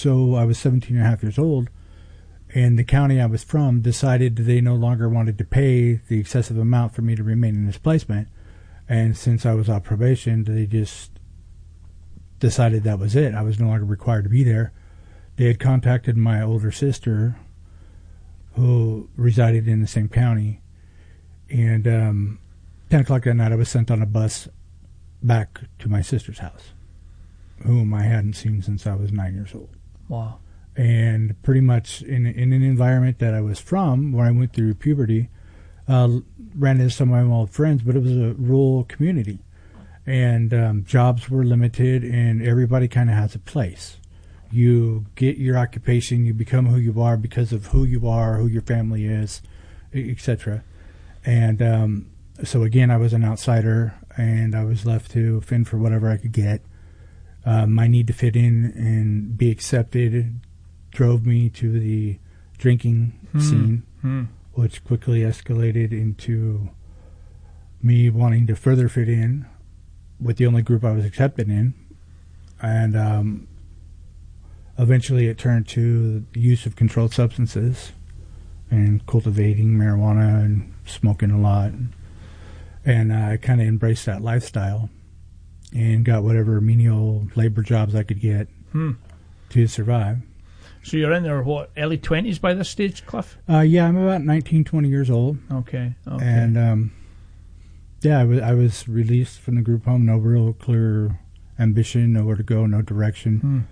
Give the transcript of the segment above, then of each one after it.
So I was 17 and a half years old, and the county I was from decided that they no longer wanted to pay the excessive amount for me to remain in this placement. And since I was on probation, they just decided that was it. I was no longer required to be there. They had contacted my older sister, who resided in the same county, and 10 o'clock that night I was sent on a bus back to my sister's house, whom I hadn't seen since I was 9 years old. Wow. And pretty much in an environment that I was from, where I went through puberty, ran into some of my old friends, but it was a rural community. And jobs were limited, and everybody kind of has a place. You get your occupation, you become who you are because of who you are, who your family is, etc. And so again, I was an outsider, and I was left to fend for whatever I could get. My need to fit in and be accepted drove me to the drinking scene, which quickly escalated into me wanting to further fit in with the only group I was accepted in. And eventually it turned to the use of controlled substances and cultivating marijuana and smoking a lot. And I kind of embraced that lifestyle and got whatever menial labor jobs I could get to survive. So you're in there, what, early 20s by this stage, Cliff? Yeah, I'm about 19, 20 years old. Okay. And, yeah, I was released from the group home, no real clear ambition, nowhere to go, no direction.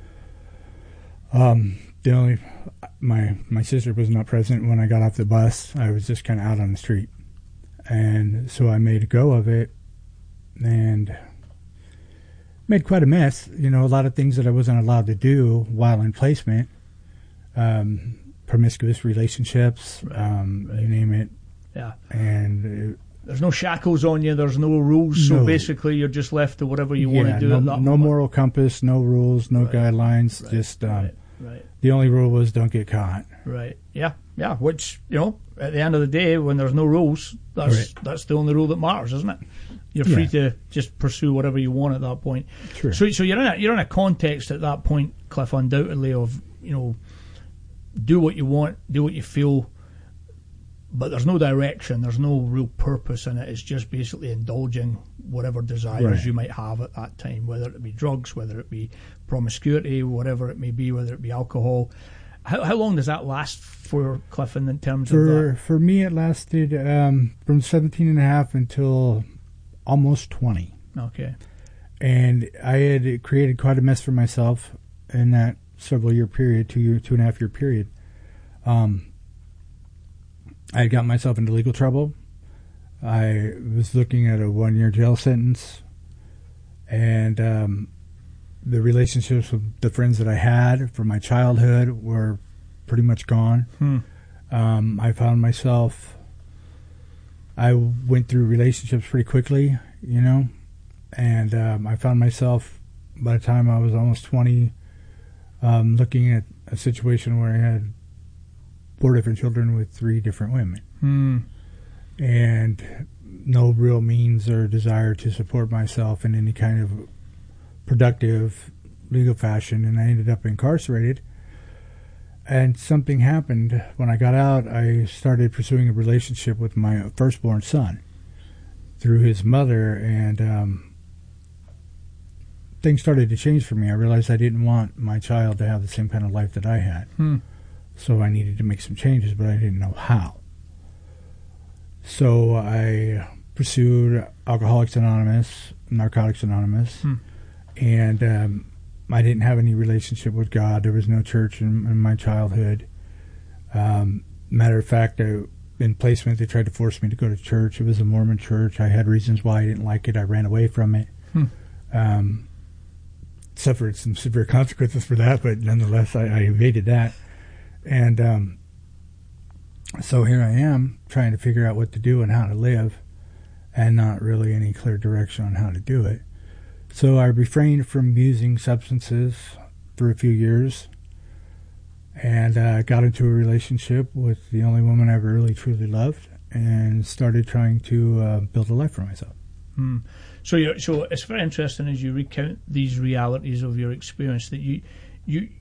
My sister was not present when I got off the bus. I was just kind of out on the street. And so I made a go of it and made quite a mess. You know, a lot of things that I wasn't allowed to do while in placement. Promiscuous relationships, you name it. Yeah. And there's no shackles on you. There's no rules. So basically, you're just left to whatever you want to do. No moral compass, no rules, no guidelines. Right, just the only rule was don't get caught. Right. Yeah. Yeah. Which, you know, at the end of the day, when there's no rules, that's the only rule that matters, isn't it? You're free to just pursue whatever you want at that point. Sure. So you're in a context at that point, Cliff, undoubtedly of, you know, do what you want, do what you feel, but there's no direction, there's no real purpose in it. It's just basically indulging whatever desires you might have at that time, whether it be drugs, whether it be promiscuity, whatever it may be, whether it be alcohol. How long does that last for, Cliff, in terms of that? For me, it lasted from 17 and a half until almost 20. Okay. And I had created quite a mess for myself in that several year period, 2.5 year period. I had got myself into legal trouble. I was looking at a 1-year jail sentence, and the relationships with the friends that I had from my childhood were pretty much gone. I found myself, I went through relationships pretty quickly, you know, and I found myself, by the time I was almost 20, looking at a situation where I had 4 different children with 3 different women. And no real means or desire to support myself in any kind of productive legal fashion, and I ended up incarcerated. And something happened. When I got out, I started pursuing a relationship with my firstborn son through his mother, and things started to change for me. I realized I didn't want my child to have the same kind of life that I had. So I needed to make some changes, but I didn't know how. So I pursued Alcoholics Anonymous, Narcotics Anonymous, and I didn't have any relationship with God. There was no church in my childhood. Matter of fact, in placement, they tried to force me to go to church. It was a Mormon church. I had reasons why I didn't like it. I ran away from it. Suffered some severe consequences for that, but nonetheless, I evaded that. And so here I am trying to figure out what to do and how to live, and not really any clear direction on how to do it. So I refrained from using substances for a few years, and got into a relationship with the only woman I ever really truly loved, and started trying to build a life for myself. So it's very interesting as you recount these realities of your experience that you